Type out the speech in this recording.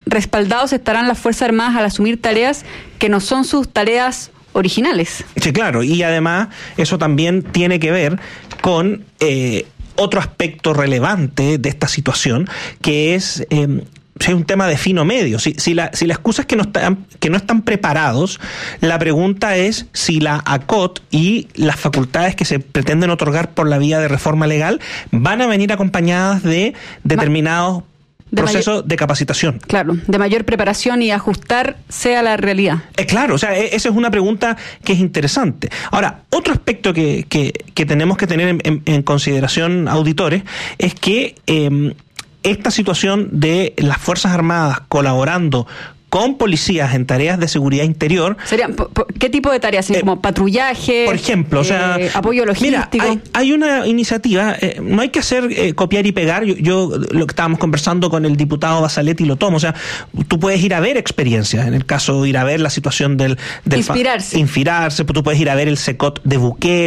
respaldados estarán las Fuerzas Armadas al asumir tareas que no son sus tareas originales. Sí, claro, y además eso también tiene que ver con otro aspecto relevante de esta situación, que es un tema de fino medio. Si la excusa es que no están preparados, la pregunta es si la ACOT y las facultades que se pretenden otorgar por la vía de reforma legal van a venir acompañadas de determinados procesos de capacitación. Claro, de mayor preparación y ajustarse a la realidad. Claro, o sea, esa es una pregunta que es interesante. Ahora, otro aspecto que tenemos que tener en consideración, auditores, es que esta situación de las Fuerzas Armadas colaborando con policías en tareas de seguridad interior. ¿Qué tipo de tareas? ¿Como patrullaje? Por ejemplo, apoyo logístico. Mira, hay una iniciativa, no hay que hacer copiar y pegar. Yo lo que estábamos conversando con el diputado Basaletti lo tomo. O sea, tú puedes ir a ver experiencias. En el caso de ir a ver la situación del inspirarse. Tú puedes ir a ver el SECOT de Bukele.